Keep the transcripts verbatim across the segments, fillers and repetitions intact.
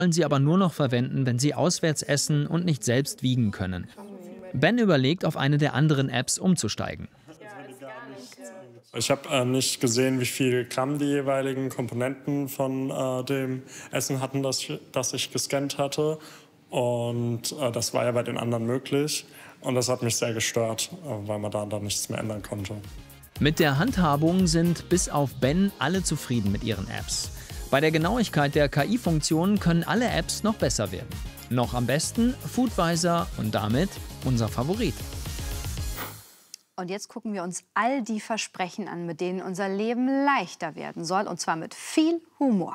wollen sie aber nur noch verwenden, wenn sie auswärts essen und nicht selbst wiegen können. Ben überlegt, auf eine der anderen Apps umzusteigen. Ich habe äh, nicht gesehen, wie viel Gramm die jeweiligen Komponenten von äh, dem Essen hatten, das ich, das ich gescannt hatte. Und äh, das war ja bei den anderen möglich. Und das hat mich sehr gestört, äh, weil man da dann nichts mehr ändern konnte. Mit der Handhabung sind bis auf Ben alle zufrieden mit ihren Apps. Bei der Genauigkeit der K I-Funktionen können alle Apps noch besser werden. Noch am besten Foodvisor und damit unser Favorit. Und jetzt gucken wir uns all die Versprechen an, mit denen unser Leben leichter werden soll, und zwar mit viel Humor.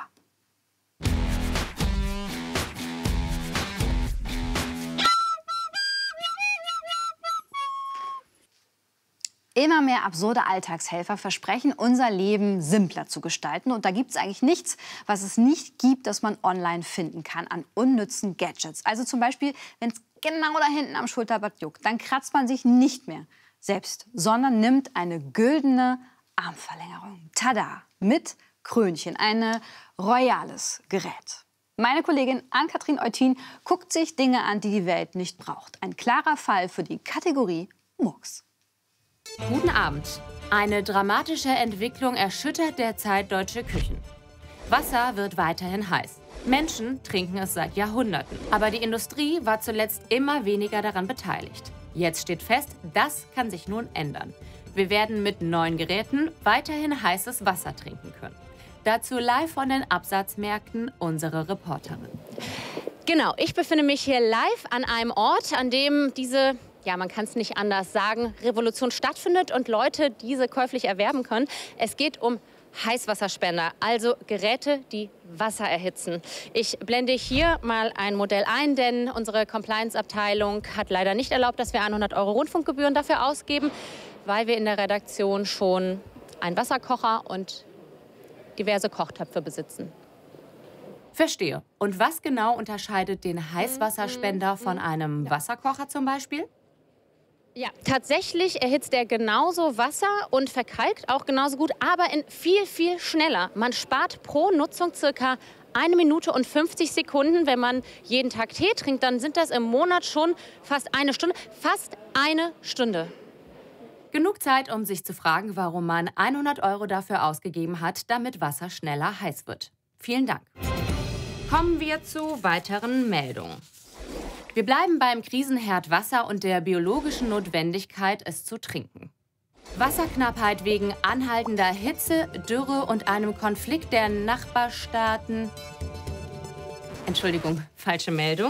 Immer mehr absurde Alltagshelfer versprechen, unser Leben simpler zu gestalten. Und da gibt es eigentlich nichts, was es nicht gibt, das man online finden kann an unnützen Gadgets. Also zum Beispiel, wenn es genau da hinten am Schulterblatt juckt, dann kratzt man sich nicht mehr selbst, sondern nimmt eine güldene Armverlängerung. Tada! Mit Krönchen, ein royales Gerät. Meine Kollegin Ann-Kathrin Eutin guckt sich Dinge an, die die Welt nicht braucht. Ein klarer Fall für die Kategorie Murks. Guten Abend. Eine dramatische Entwicklung erschüttert derzeit deutsche Küchen. Wasser wird weiterhin heiß. Menschen trinken es seit Jahrhunderten. Aber die Industrie war zuletzt immer weniger daran beteiligt. Jetzt steht fest, das kann sich nun ändern. Wir werden mit neuen Geräten weiterhin heißes Wasser trinken können. Dazu live von den Absatzmärkten unsere Reporterin. Genau, ich befinde mich hier live an einem Ort, an dem diese, ja, man kann es nicht anders sagen, Revolution stattfindet und Leute diese käuflich erwerben können. Es geht um Heißwasserspender, also Geräte, die Wasser erhitzen. Ich blende hier mal ein Modell ein, denn unsere Compliance-Abteilung hat leider nicht erlaubt, dass wir hundert Euro Rundfunkgebühren dafür ausgeben, weil wir in der Redaktion schon einen Wasserkocher und diverse Kochtöpfe besitzen. Verstehe. Und was genau unterscheidet den Heißwasserspender von einem Wasserkocher zum Beispiel? Ja, tatsächlich erhitzt er genauso Wasser und verkalkt auch genauso gut, aber in viel, viel schneller. Man spart pro Nutzung circa eine Minute und fünfzig Sekunden. Wenn man jeden Tag Tee trinkt, dann sind das im Monat schon fast eine Stunde. Fast eine Stunde. Genug Zeit, um sich zu fragen, warum man hundert Euro dafür ausgegeben hat, damit Wasser schneller heiß wird. Vielen Dank. Kommen wir zu weiteren Meldungen. Wir bleiben beim Krisenherd Wasser und der biologischen Notwendigkeit, es zu trinken. Wasserknappheit wegen anhaltender Hitze, Dürre und einem Konflikt der Nachbarstaaten. Entschuldigung, falsche Meldung.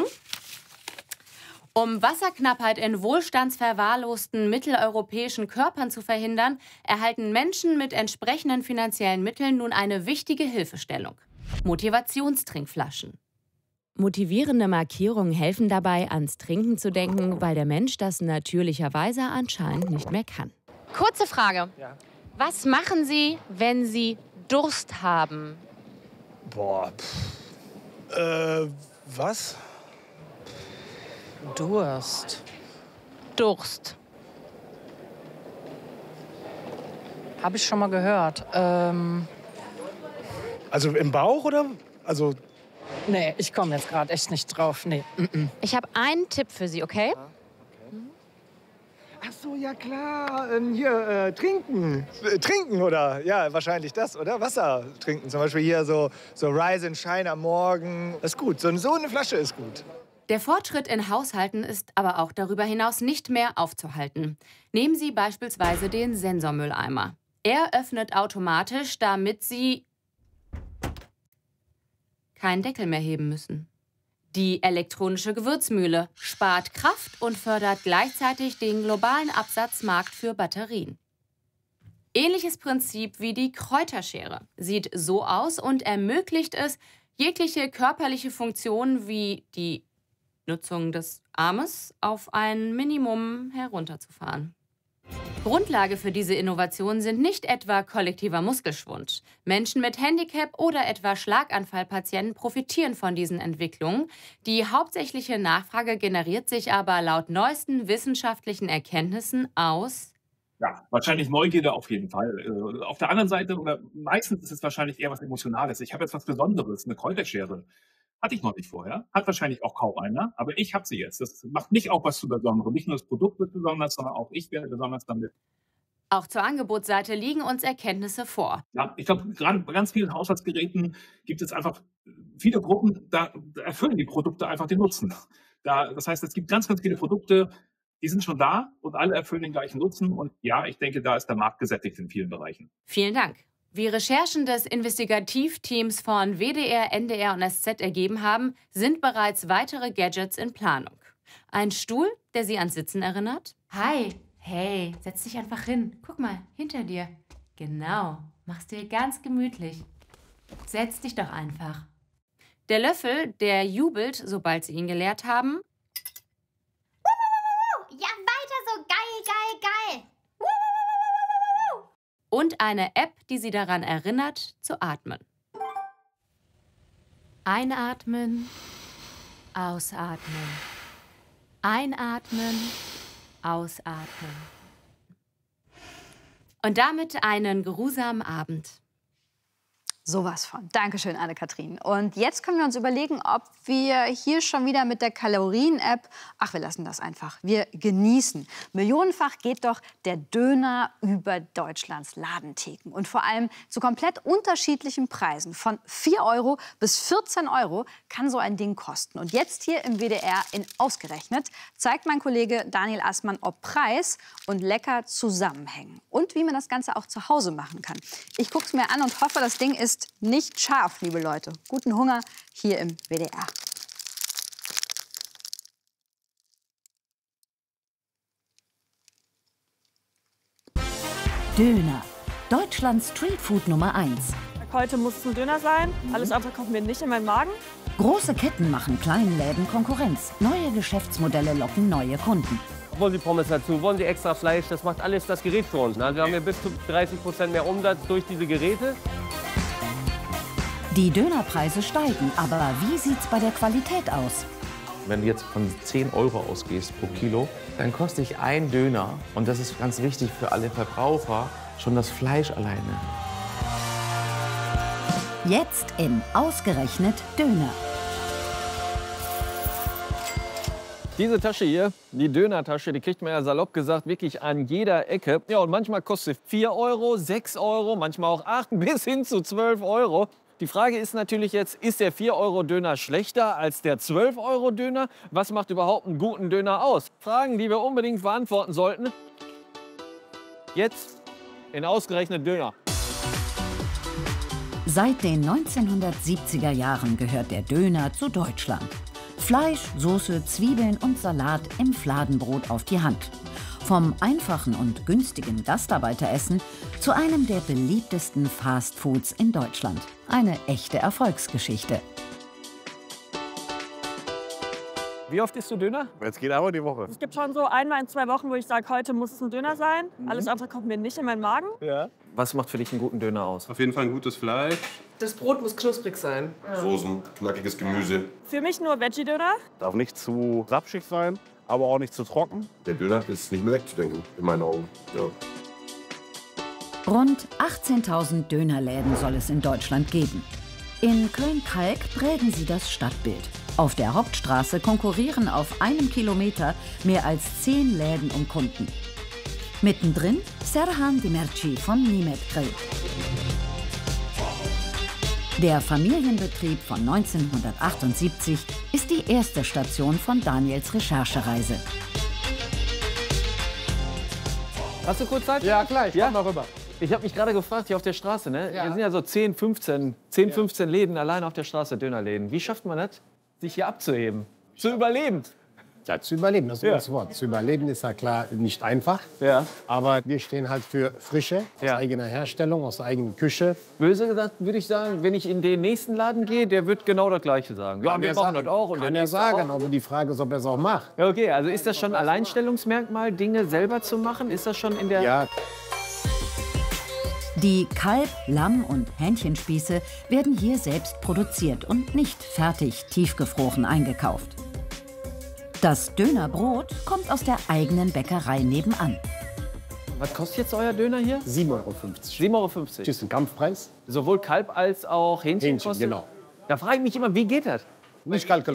Um Wasserknappheit in wohlstandsverwahrlosten mitteleuropäischen Körpern zu verhindern, erhalten Menschen mit entsprechenden finanziellen Mitteln nun eine wichtige Hilfestellung: Motivationstrinkflaschen. Motivierende Markierungen helfen dabei, ans Trinken zu denken, weil der Mensch das natürlicherweise anscheinend nicht mehr kann. Kurze Frage. Ja. Was machen Sie, wenn Sie Durst haben? Boah, pff. Äh, was? Durst. Durst. Habe ich schon mal gehört. Ähm, Also im Bauch oder? Also, nee, ich komme jetzt gerade echt nicht drauf. Nee. Mm -mm. Ich habe einen Tipp für Sie, okay? ach so, ja klar, ähm, hier, äh, trinken. Äh, trinken oder? Ja, wahrscheinlich das, oder? Wasser trinken. Zum Beispiel hier so, so Rise and Shine am Morgen. Das ist gut. So, so eine Flasche ist gut. Der Fortschritt in Haushalten ist aber auch darüber hinaus nicht mehr aufzuhalten. Nehmen Sie beispielsweise den Sensormülleimer. Er öffnet automatisch, damit Sie keinen Deckel mehr heben müssen. Die elektronische Gewürzmühle spart Kraft und fördert gleichzeitig den globalen Absatzmarkt für Batterien. Ähnliches Prinzip wie die Kräuterschere. Sieht so aus und ermöglicht es, jegliche körperliche Funktion wie die Nutzung des Armes auf ein Minimum herunterzufahren. Grundlage für diese Innovationen sind nicht etwa kollektiver Muskelschwund. Menschen mit Handicap oder etwa Schlaganfallpatienten profitieren von diesen Entwicklungen. Die hauptsächliche Nachfrage generiert sich aber laut neuesten wissenschaftlichen Erkenntnissen aus... Ja, wahrscheinlich Neugierde auf jeden Fall. Äh, auf der anderen Seite, oder meistens ist es wahrscheinlich eher was Emotionales. Ich habe jetzt was Besonderes, eine Kräuterschere. Hatte ich noch nicht vorher. Hat wahrscheinlich auch kaum einer. Aber ich habe sie jetzt. Das macht mich auch was zu Besonderem. Nicht nur das Produkt wird besonders, sondern auch ich werde besonders damit. Auch zur Angebotsseite liegen uns Erkenntnisse vor. Ja, ich glaube, gerade bei ganz vielen Haushaltsgeräten gibt es einfach viele Gruppen, da, da erfüllen die Produkte einfach den Nutzen. Da, das heißt, es gibt ganz, ganz viele Produkte, die sind schon da und alle erfüllen den gleichen Nutzen. Und ja, ich denke, da ist der Markt gesättigt in vielen Bereichen. Vielen Dank. Wie Recherchen des Investigativteams von W D R, N D R und S Z ergeben haben, sind bereits weitere Gadgets in Planung. Ein Stuhl, der Sie ans Sitzen erinnert? Hi, hey, setz dich einfach hin. Guck mal, hinter dir. Genau, mach's dir ganz gemütlich. Setz dich doch einfach. Der Löffel, der jubelt, sobald Sie ihn geleert haben. Ja, weiter so, geil, geil, geil. Und eine App, die Sie daran erinnert, zu atmen. Einatmen, ausatmen. Einatmen, ausatmen. Und damit einen geruhsamen Abend. Sowas von. Dankeschön, Anne-Kathrin. Und jetzt können wir uns überlegen, ob wir hier schon wieder mit der Kalorien-App, ach, wir lassen das einfach, wir genießen. Millionenfach geht doch der Döner über Deutschlands Ladentheken. Und vor allem zu komplett unterschiedlichen Preisen. Von vier Euro bis vierzehn Euro kann so ein Ding kosten. Und jetzt hier im W D R in Ausgerechnet zeigt mein Kollege Daniel Assmann, ob Preis und Lecker zusammenhängen. Und wie man das Ganze auch zu Hause machen kann. Ich gucke es mir an und hoffe, das Ding ist nicht scharf, liebe Leute. Guten Hunger hier im W D R. Döner. Deutschlands Streetfood Nummer eins. Heute muss es ein Döner sein. Alles andere kommt mir nicht in meinen Magen. Große Ketten machen kleinen Läden Konkurrenz. Neue Geschäftsmodelle locken neue Kunden. Wollen Sie Pommes dazu? Wollen Sie extra Fleisch? Das macht alles das Gerät für uns. Also wir haben hier bis zu dreißig Prozent mehr Umsatz durch diese Geräte. Die Dönerpreise steigen, aber wie sieht's bei der Qualität aus? Wenn du jetzt von zehn Euro ausgehst pro Kilo, dann kostet ich ein Döner, und das ist ganz wichtig für alle Verbraucher, schon das Fleisch alleine. Jetzt in Ausgerechnet Döner. Diese Tasche hier, die Dönertasche, die kriegt man ja salopp gesagt wirklich an jeder Ecke. Ja, und manchmal kostet sie vier Euro, sechs Euro, manchmal auch acht bis hin zu zwölf Euro. Die Frage ist natürlich jetzt, ist der vier Euro Döner schlechter als der zwölf Euro Döner? Was macht überhaupt einen guten Döner aus? Fragen, die wir unbedingt beantworten sollten. Jetzt in Ausgerechnet Döner. Seit den neunzehnhundertsiebziger Jahren gehört der Döner zu Deutschland. Fleisch, Soße, Zwiebeln und Salat im Fladenbrot auf die Hand. Vom einfachen und günstigen Gastarbeiteressen zu einem der beliebtesten Fastfoods in Deutschland. Eine echte Erfolgsgeschichte. Wie oft isst du Döner? Jetzt geht aber die Woche. Es gibt schon so einmal in zwei Wochen, wo ich sage, heute muss es ein Döner sein. Mhm. Alles andere kommt mir nicht in meinen Magen. Ja. Was macht für dich einen guten Döner aus? Auf jeden Fall ein gutes Fleisch. Das Brot muss knusprig sein. Soßen, knackiges Gemüse. Für mich nur Veggie-Döner. Darf nicht zu sapschig sein, aber auch nicht zu trocken. Der Döner ist nicht mehr wegzudenken, in meinen Augen. Ja. Rund achtzehntausend Dönerläden soll es in Deutschland geben. In Köln-Kalk prägen sie das Stadtbild. Auf der Hauptstraße konkurrieren auf einem Kilometer mehr als zehn Läden um Kunden. Mittendrin Serhan Demirci von Nimet Grill. Der Familienbetrieb von neunzehnhundertachtundsiebzig ist die erste Station von Daniels Recherchereise. Hast du kurz Zeit? Ja, klar, ich ja? komm mal rüber. Ich habe mich gerade gefragt, hier auf der Straße, ne? Ja. Hier sind ja so zehn, fünfzehn, zehn, fünfzehn Läden allein auf der Straße, Dönerläden. Wie schafft man das, sich hier abzuheben? Zu überleben? Ja, zu überleben, das ist Ja. das Wort. Zu überleben ist ja klar nicht einfach. Ja. Aber wir stehen halt für Frische, aus eigener Herstellung, aus eigener Küche. Böse gesagt würde ich sagen, wenn ich in den nächsten Laden gehe, der wird genau das Gleiche sagen. Ja, Kann wir er machen sagen. das auch. Und Kann der er nächste sagen, auch. aber die Frage ist, ob er es auch macht. Ja, okay, also ist das schon ein Alleinstellungsmerkmal, Dinge selber zu machen? Ist das schon in der... Ja. Die Kalb-, Lamm- und Hähnchenspieße werden hier selbst produziert und nicht fertig tiefgefroren eingekauft. Das Dönerbrot kommt aus der eigenen Bäckerei nebenan. Was kostet jetzt euer Döner hier? sieben Euro fünfzig. sieben Euro fünfzig. Das ist ein Kampfpreis. Sowohl Kalb als auch Hähnchen, Hähnchen, kostet? genau. Da frage ich mich immer, wie geht das? nicht kalkuliert.